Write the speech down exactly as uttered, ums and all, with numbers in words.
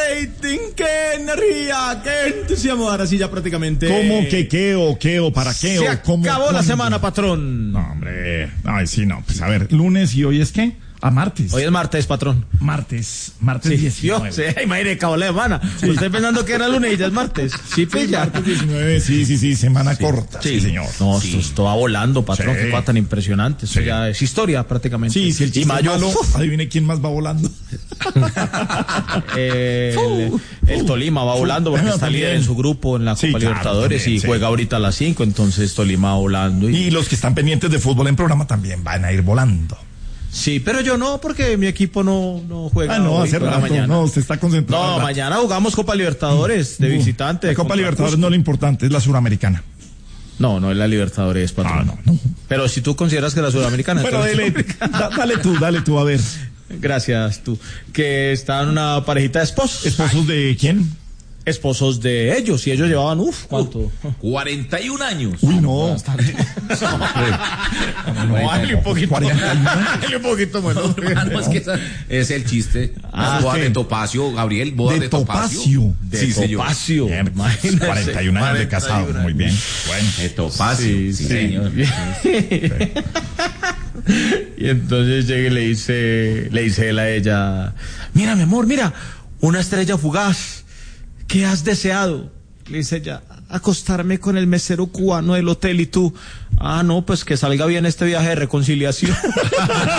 rating, qué energía, qué entusiasmo. Ahora sí, ya prácticamente. ¿Cómo que qué o qué o para qué Se o cómo? acabó la ¿cuándo? semana, patrón. No, hombre. Ay, sí, no. Pues a ver, lunes y hoy es qué? A martes. Hoy es martes, patrón. Martes. Martes Sí, diecinueve. yo, sí, imagínate, acabó la semana. Usted pensando que era lunes y ya es martes. Sí, Sí, pilla. martes diecinueve, sí, sí, sí, semana corta, sí, señor. No, sí. esto, esto va volando, patrón, Sí. qué cosa tan impresionante. Eso Sí. ya es historia prácticamente. Sí, si el y chiste mayo, es malo, uf, adivine quién más va volando. eh, el, el Tolima va volando porque Ah, está también. líder en su grupo en la Copa Sí, claro, Libertadores también, y sí. juega ahorita a las cinco, entonces Tolima va volando. Y, Y los que están pendientes de fútbol en programa también van a ir volando. sí, pero yo no, porque mi equipo no, no juega. Ah, no, hoy, hace juega rato, mañana. no, usted está concentrado. No, ¿verdad? mañana jugamos Copa Libertadores de Uh, visitante. La Copa contra Libertadores Cusco. no es lo importante, es la suramericana. No, no es la Libertadores, Ah, patrón. no, no. Pero si tú consideras que la Sudamericana. Bueno, entonces- dale, da- dale tú, dale tú, a ver. Gracias, tú. Que están una parejita de esposos. ¿Esposos de quién? Esposos de ellos. Y ellos llevaban, uff, ¿cuánto? cuarenta y un años. Uy, no. No, dale un poquito. cuarenta y uno. Dale un poquito, bueno. Ah, no, es que esa- es el chiste. Ah, Las bodas ¿qué? de Topacio, Gabriel, bodas De de, Topacio. Topacio. De Sí, señor. Topacio. Bien, Imagínese. cuarenta y un años de casado, cuarenta y un muy bien. Bueno. De Topacio, Sí, sí, sí. señor. Y entonces llega y le dice, le dice él a ella, mira, mi amor, mira, una estrella fugaz, ¿qué has deseado? Le dice ella, acostarme con el mesero cubano del hotel. Y tú, ah, no, pues que salga bien este viaje de reconciliación.